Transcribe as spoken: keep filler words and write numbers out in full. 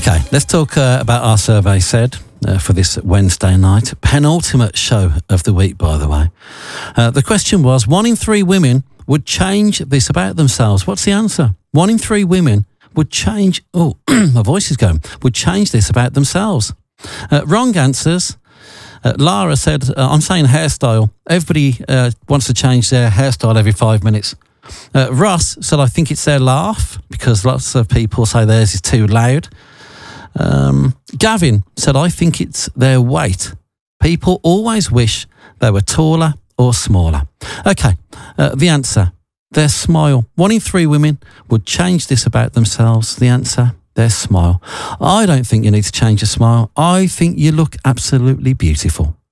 Okay, let's talk uh, about our survey said uh, for this Wednesday night. Penultimate show of the week, by the way. Uh, the question was, one in three women would change this about themselves. What's the answer? One in three women would change, oh, my voice is going, would change this about themselves. Uh, wrong answers. Uh, Lara said, uh, I'm saying hairstyle. Everybody uh, wants to change their hairstyle every five minutes. Uh, Ross said, I think it's their laugh, because lots of people say theirs is too loud. Um, Gavin said, I think it's their weight. People always wish they were taller or smaller. Okay, uh, the answer, their smile. One in three women would change this about themselves. The answer, their smile. I don't think you need to change your smile. I think you look absolutely beautiful.